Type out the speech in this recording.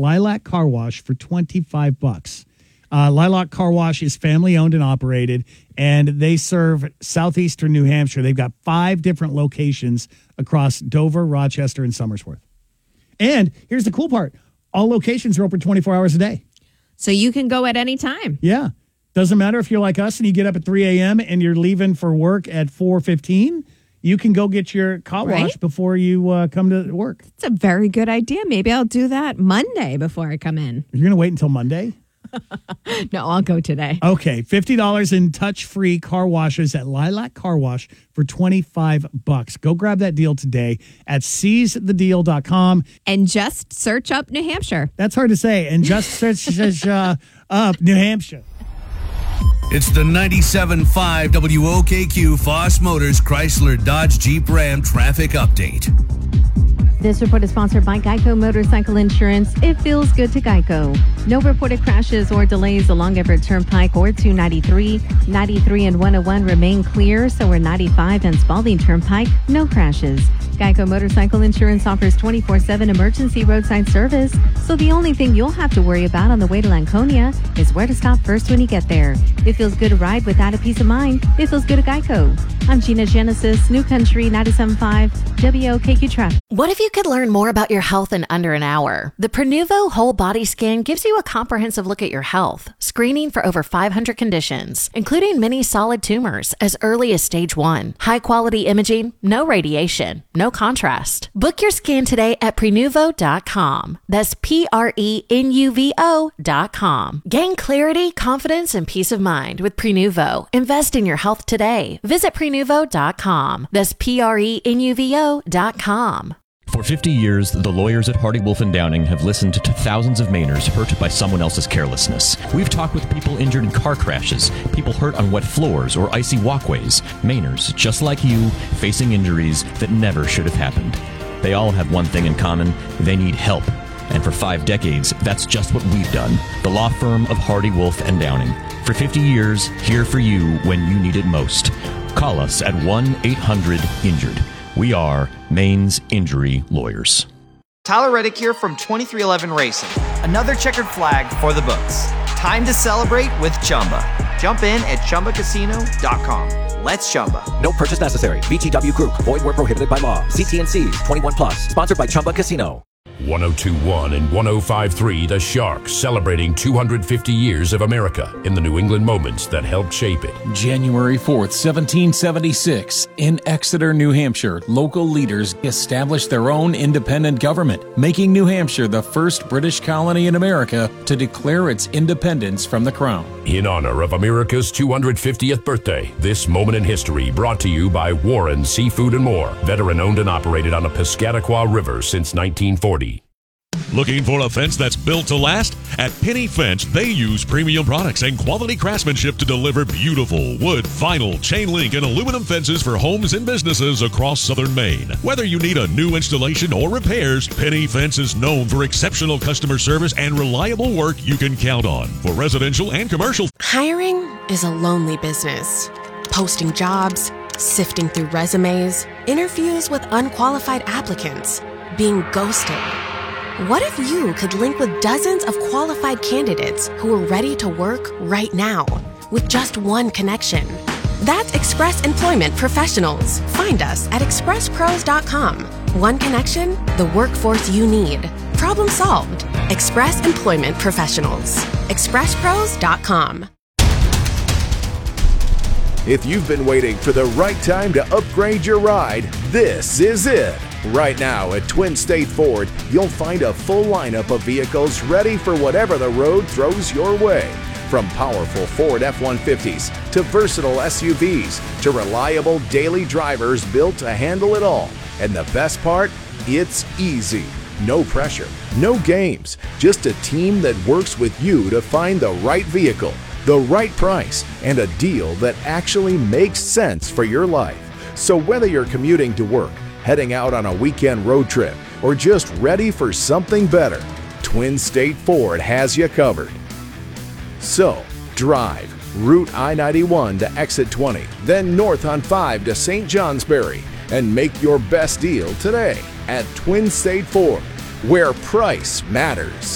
Lilac Car Wash for $25. Lilac Car Wash is family owned and operated, and they serve southeastern New Hampshire. They've got 5 different locations across Dover, Rochester, and Somersworth. And here's the cool part. All locations are open 24 hours a day. So you can go at any time. Yeah. Doesn't matter if you're like us and you get up at 3 a.m. and you're leaving for work at 4:15. You can go get your car wash before you come to work. It's a very good idea. Maybe I'll do that Monday before I come in. You're going to wait until Monday? No, I'll go today. Okay, $50 in touch-free car washes at Lilac Car Wash for $25. Go grab that deal today at seizethedeal.com. And just search up New Hampshire. That's hard to say. And just search up New Hampshire. It's the 97.5 WOKQ Foss Motors Chrysler Dodge Jeep Ram traffic update. This report is sponsored by Geico Motorcycle Insurance. It feels good to Geico. No reported crashes or delays along Everett Turnpike or 293. 93 and 101 remain clear, so are 95 and Spalding Turnpike. No crashes. Geico Motorcycle Insurance offers 24/7 emergency roadside service, so the only thing you'll have to worry about on the way to Lanconia is where to stop first when you get there. It feels good to ride without a peace of mind. It feels good to Geico. I'm Gina Genesis, New Country 97.5 WOKQ Traffic. What if you could learn more about your health in under an hour? The Prenuvo Whole Body Scan gives you a comprehensive look at your health, screening for over 500 conditions, including many solid tumors as early as stage 1. High-quality imaging, no radiation, no contrast. Book your scan today at Prenuvo.com. That's Prenuvo.com. Gain clarity, confidence, and peace of mind with Prenuvo. Invest in your health today. Visit Prenuvo.com. That's Prenuvo.com. For 50 years, the lawyers at Hardy Wolf and Downing have listened to thousands of Mainers hurt by someone else's carelessness. We've talked with people injured in car crashes, people hurt on wet floors or icy walkways, Mainers just like you, facing injuries that never should have happened. They all have one thing in common: they need help. And for 5 decades, that's just what we've done. The law firm of Hardy Wolf and Downing. For 50 years, here for you when you need it most. Call us at 1-800-INJURED. We are Maine's Injury Lawyers. Tyler Reddick here from 2311 Racing. Another checkered flag for the books. Time to celebrate with Chumba. Jump in at ChumbaCasino.com. Let's Chumba. No purchase necessary. VGW Group. Void where prohibited by law. CT&Cs. 21 plus. Sponsored by Chumba Casino. 102.1 and 105.3 The Shark, celebrating 250 years of America in the New England moments that helped shape it. January 4th, 1776. In Exeter, New Hampshire, local leaders established their own independent government, making New Hampshire the first British colony in America to declare its independence from the Crown. In honor of America's 250th birthday, this moment in history brought to you by Warren Seafood and More, veteran owned and operated on the Piscataqua River since 1940. Looking for a fence that's built to last? At Penny Fence, they use premium products and quality craftsmanship to deliver beautiful wood, vinyl, chain link, and aluminum fences for homes and businesses across southern Maine. Whether you need a new installation or repairs, Penny Fence is known for exceptional customer service and reliable work you can count on for residential and commercial. Hiring is a lonely business. Posting jobs, sifting through resumes, interviews with unqualified applicants, being ghosted. What if you could link with dozens of qualified candidates who are ready to work right now with just one connection? That's Express Employment Professionals. Find us at expresspros.com. One connection, the workforce you need. Problem solved. Express Employment Professionals. expresspros.com. If you've been waiting for the right time to upgrade your ride, this is it. Right now at Twin State Ford, you'll find a full lineup of vehicles ready for whatever the road throws your way. From powerful Ford F-150s to versatile SUVs to reliable daily drivers built to handle it all. And the best part? It's easy. No pressure, no games, just a team that works with you to find the right vehicle, the right price, and a deal that actually makes sense for your life. So whether you're commuting to work, heading out on a weekend road trip, or just ready for something better, Twin State Ford has you covered. So, drive Route I-91 to exit 20, then north on 5 to St. Johnsbury, and make your best deal today at Twin State Ford, where price matters.